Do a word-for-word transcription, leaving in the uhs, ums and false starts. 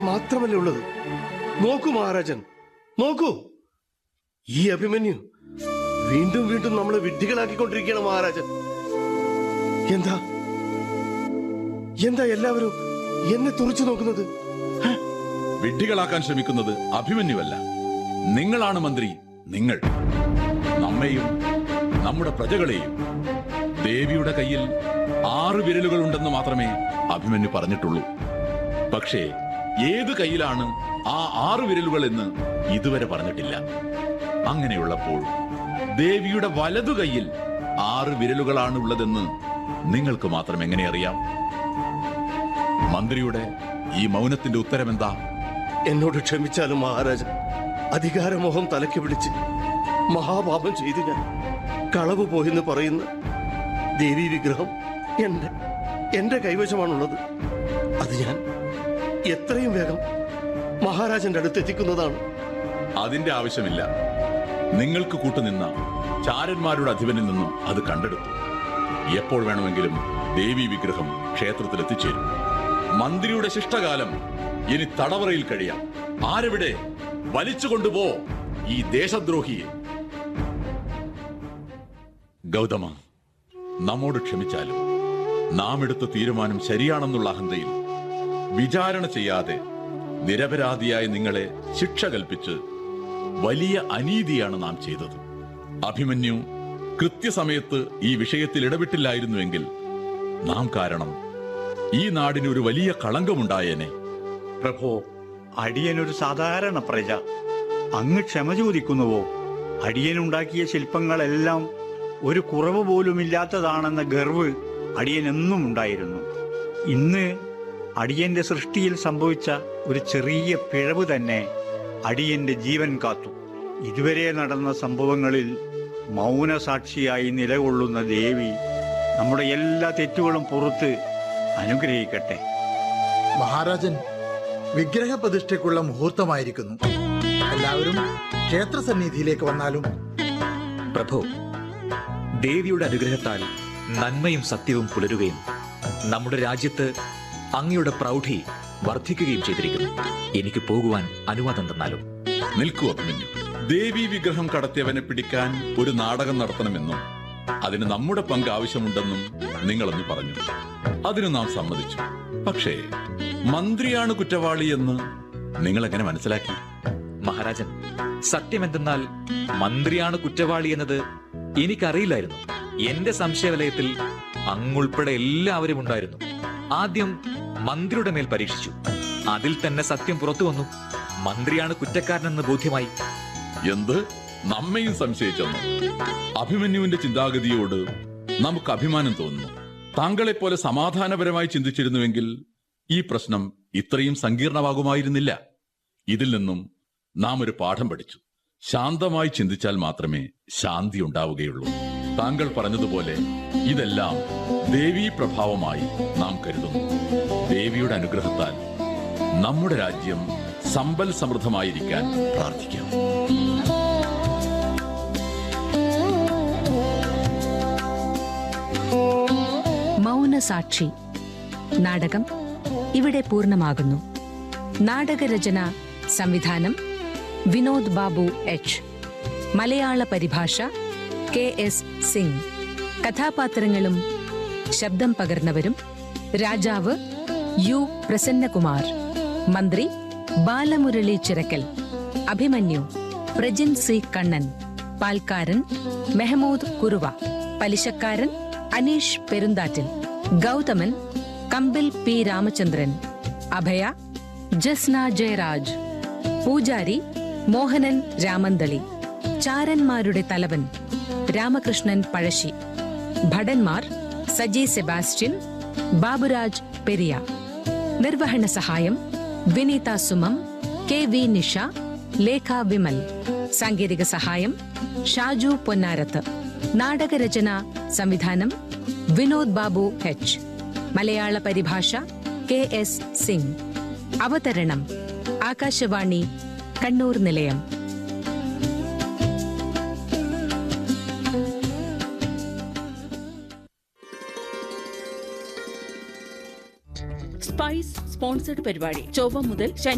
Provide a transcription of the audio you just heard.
മാത്രമല്ലേ ഉള്ളത്. നോക്കൂ മഹാരാജൻ, നോക്കൂ. ഈ അഭിമന്യു വീണ്ടും വീണ്ടും നമ്മളെ വിഡ്ഢികളാക്കിക്കൊണ്ടിരിക്കുകയാണ് മഹാരാജൻ. എന്താ എന്താ എല്ലാവരും എന്നെ തുറച്ചു നോക്കുന്നത്? വിഡ്ഢികളാക്കാൻ ശ്രമിക്കുന്നത് അഭിമന്യുവല്ല, നിങ്ങളാണ് മന്ത്രി. നിങ്ങൾ നമ്മെയും നമ്മുടെ പ്രജകളെയും. ദേവിയുടെ കയ്യിൽ ആറ് വിരലുകൾ ഉണ്ടെന്ന് മാത്രമേ അഭിമന്യു പറഞ്ഞിട്ടുള്ളൂ. പക്ഷേ ഏത് കയ്യിലാണ് ആ ആറ് വിരലുകൾ എന്ന് ഇതുവരെ പറഞ്ഞിട്ടില്ല. അങ്ങനെയുള്ളപ്പോൾ ദേവിയുടെ വലതു കൈയിൽ ആറ് വിരലുകളാണ് ഉള്ളതെന്ന് നിങ്ങൾക്ക് മാത്രം എങ്ങനെ അറിയാം? മന്ത്രിയുടെ ഈ മൗനത്തിന്റെ ഉത്തരമെന്താ? എന്നോട് ക്ഷമിച്ചാലും മഹാരാജൻ, അധികാരമോഹം തലയ്ക്ക് പിടിച്ച് മഹാപാപം ചെയ്തു ഞാൻ. കളവ് പോയെന്ന് പറയുന്ന ദേവീ വിഗ്രഹം എന്റെ എന്റെ കൈവശമാണുള്ളത്. അത് ഞാൻ എത്രയും വേഗം മഹാരാജന്റെ അടുത്ത് എത്തിക്കുന്നതാണ്. അതിന്റെ ആവശ്യമില്ല. നിങ്ങൾക്ക് കൂട്ടുനിന്ന ചാരന്മാരുടെ അധിപനിൽ നിന്നും അത് കണ്ടെടുത്തു. എപ്പോൾ വേണമെങ്കിലും ദേവീ വിഗ്രഹം ക്ഷേത്രത്തിൽ എത്തിച്ചേരും. മന്ത്രിയുടെ ശിഷ്ടകാലം ഇനി തടവറയിൽ കഴിയാം. ആരെവിടെ? വലിച്ചു കൊണ്ടുപോ ഈ ദേശദ്രോഹിയെ. ഗൗതമ, നമ്മോട് ക്ഷമിച്ചാലും നാം എടുത്ത തീരുമാനം ശരിയാണെന്നുള്ള അഹന്തയിൽ വിചാരണ ചെയ്യാതെ നിരപരാധിയായ നിങ്ങളെ ശിക്ഷ കൽപ്പിച്ച് വലിയ അനീതിയാണ് നാം ചെയ്തത്. അഭിമന്യു കൃത്യസമയത്ത് ഈ വിഷയത്തിൽ ഇടപെട്ടില്ലായിരുന്നുവെങ്കിൽ നാം കാരണം ഈ നാടിന് ഒരു വലിയ കളങ്കമുണ്ടായേനെ. പ്രഭോ, അടിയനൊരു സാധാരണ പ്രജ. അങ്ങ് ക്ഷമ ചോദിക്കുന്നുവോ? അടിയനുണ്ടാക്കിയ ശില്പങ്ങളെല്ലാം ഒരു കുറവ് പോലുമില്ലാത്തതാണെന്ന ഗർവ് അടിയനെന്നും ഉണ്ടായിരുന്നു. ഇന്ന് അടിയന്റെ സൃഷ്ടിയിൽ സംഭവിച്ച ഒരു ചെറിയ പിഴവ് തന്നെ അടിയന്റെ ജീവൻ കാത്തു. ഇതുവരെ നടന്ന സംഭവങ്ങളിൽ മൗനസാക്ഷിയായി നിലകൊള്ളുന്ന ദേവി നമ്മുടെ എല്ലാ തെറ്റുകളും പുറത്ത് അനുഗ്രഹിക്കട്ടെ. മഹാരാജൻ, വിഗ്രഹ പ്രതിഷ്ഠയ്ക്കുള്ള മുഹൂർത്തമായിരിക്കുന്നു. എല്ലാവരും ക്ഷേത്രസന്നിധിയിലേക്ക് വന്നാലും. പ്രഭു, ദേവിയുടെ അനുഗ്രഹത്താൽ നന്മയും സത്യവും പുലരുകയും നമ്മുടെ രാജ്യത്ത് അങ്ങയുടെ പ്രൗഢി വർദ്ധിക്കുകയും ചെയ്തിരിക്കുന്നു. എനിക്ക് പോകുവാൻ അനുവാദം തന്നാലും. നിൽക്കൂ അഭിമന്യു. ദേവീ വിഗ്രഹം കടത്തിയവനെ പിടിക്കാൻ ഒരു നാടകം നടത്തണമെന്നും അതിന് നമ്മുടെ പങ്ക് ആവശ്യമുണ്ടെന്നും നിങ്ങളൊന്ന് പറഞ്ഞു. അതിന് നാം സമ്മതിച്ചു. പക്ഷേ മന്ത്രിയാണ് കുറ്റവാളി എന്ന് നിങ്ങൾ എങ്ങനെ മനസ്സിലാക്കി? മഹാരാജൻ, സത്യമെന്തെന്നാൽ മന്ത്രിയാണ് കുറ്റവാളി എന്നത് എനിക്കറിയില്ലായിരുന്നു. എന്റെ സംശയവലയത്തിൽ അങ്ങുൾപ്പെടെ എല്ലാവരും ഉണ്ടായിരുന്നു. ആദ്യം മന്ത്രിയുടെ മേൽ പരീക്ഷിച്ചു. അതിൽ തന്നെ സത്യം പുറത്തു വന്നു. മന്ത്രിയാണ് കുറ്റക്കാരനെന്ന് ബോധ്യമായി. എന്ത്? നമ്മയും സംശയിച്ചെന്നു? അഭിമന്യുവിന്റെ ചിന്താഗതിയോട് നമുക്ക് അഭിമാനം തോന്നുന്നു. താങ്കളെപ്പോലെ സമാധാനപരമായി ചിന്തിച്ചിരുന്നുവെങ്കിൽ ഈ പ്രശ്നം ഇത്രയും സങ്കീർണമാകുമായിരുന്നില്ല. ഇതിൽ നിന്നും നാം ഒരു പാഠം പഠിച്ചു. ശാന്തമായി ചിന്തിച്ചാൽ മാത്രമേ ശാന്തി ഉണ്ടാവുകയുള്ളൂ. താങ്കൾ പറഞ്ഞതുപോലെ ഇതെല്ലാം ദേവീ പ്രഭാവമായി നാം കരുതുന്നു. ദേവിയുടെ അനുഗ്രഹത്താൽ നമ്മുടെ രാജ്യം സമ്പൽ സമൃദ്ധമായിരിക്കാൻ പ്രാർത്ഥിക്കാം. മൗനസാക്ഷി നാടകം ഇവിടെ പൂർണ്ണമാകുന്നു. നാടകരചന സംവിധാനം വിനോദ് ബാബു എച്ച്. മലയാള പരിഭാഷ കെ എസ് സിംഗ്. കഥാപാത്രങ്ങളും ശബ്ദം പകർന്നവരും: രാജാവ് യു പ്രസന്നകുമാർ, മന്ത്രി ബാലമുരളി ചിറക്കൽ, അഭിമന്യു പ്രജിൻ സി കണ്ണൻ, പാൽക്കാരൻ മെഹമൂദ് കുറുവ, പലിശക്കാരൻ അനീഷ് പെരുന്താറ്റിൽ, ഗൗതമൻ കമ്പിൽ പി രാമചന്ദ്രൻ, അഭയ ജസ്ന ജയരാജ്, പൂജാരി മോഹനൻ രാമന്തളി, ചാരന്മാരുടെ തലവൻ രാമകൃഷ്ണൻ പഴശ്ശി, ഭടന്മാർ സജി സെബാസ്റ്റ്യൻ, ബാബുരാജ് പെരിയ. നിർവഹണ സഹായം വിനീത സുമം, കെ വി നിഷ, ലേഖ വിമൽ. സാങ്കേതിക സഹായം ഷാജു പൊന്നാരത്ത്. നാടകരചന സംവിധാനം വിനോദ് ബാബു എച്ച്. മലയാള പരിഭാഷ കെ എസ് സിംഗ്. അവതരണം ആകാശവാണി കണ്ണൂർ നിലയം. സ്പൈസ് സ്പോൺസർഡ് പരിപാടി ചൊവ്വ മുതൽ ശനി